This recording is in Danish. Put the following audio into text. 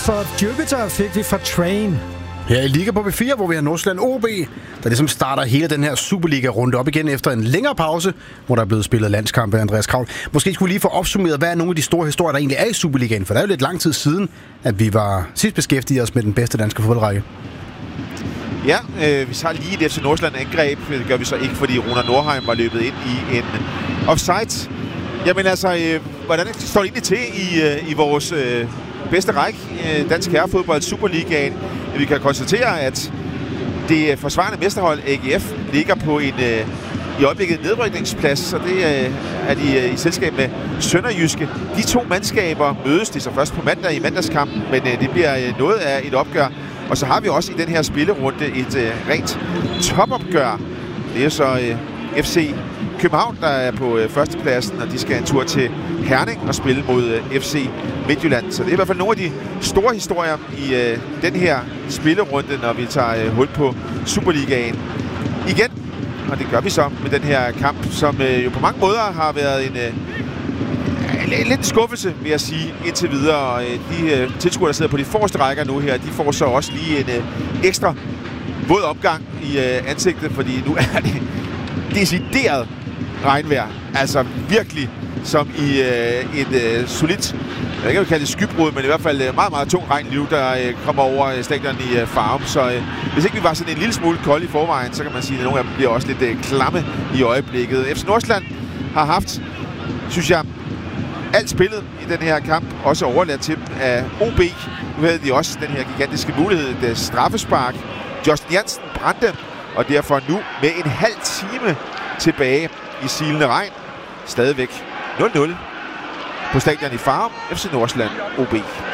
For Jupiter fik vi fra Train. Her i Liga på B4, hvor vi har Nordsjælland OB, der ligesom starter hele den her Superliga-runde op igen efter en længere pause, hvor der er blevet spillet landskampe af Andreas Kravl. Måske skulle vi lige få opsummeret, hvad er nogle af de store historier, der egentlig er i Superligaen, for det er jo lidt lang tid siden, at vi var sidst beskæftiget os med den bedste danske fodboldrække. Ja, vi tager lige et FC Nordsjælland angreb. Det gør vi så ikke, fordi Rúnar Nordheim var løbet ind i en offside. Jamen altså, hvordan står det egentlig til i vores bedste række, dansk herrefodbold, Superligaen? Vi kan konstatere, at det forsvarende mesterhold, AGF, ligger på en i øjeblikket nedrykningsplads, og det er de i selskab med Sønderjyske. De to mandskaber mødes de så først på mandag i mandagskampen, men det bliver noget af et opgør. Og så har vi også i den her spillerunde et rent topopgør. Det er så FC København, der er på førstepladsen, og de skal en tur til Herning og spille mod FC Midtjylland. Så det er i hvert fald nogle af de store historier i den her spillerunde, når vi tager hul på Superligaen igen. Og det gør vi så med den her kamp, som jo på mange måder har været en lidt skuffelse, vil jeg sige, indtil videre. Og de tilskuere, der sidder på de forreste rækker nu her, de får så også lige en ekstra våd opgang i ansigtet, fordi nu er det decideret regnvejr. Altså virkelig som i et solidt, jeg kan jo kalde det skybrud, men i hvert fald meget, meget tung regn lige der kommer over stadion i Farum. Så hvis ikke vi var sådan en lille smule kold i forvejen, så kan man sige, at nogle af dem bliver også lidt klamme i øjeblikket. FC Nordsjælland har haft, synes jeg, alt spillet i den her kamp, også overladt til dem af OB. Nu havde de også den her gigantiske mulighed, det straffespark. Justin Jansen brændte, og derfor nu med en halv time tilbage i silende regn. Stadigvæk 0-0 på stadion i Farum. FC Nordsjælland OB.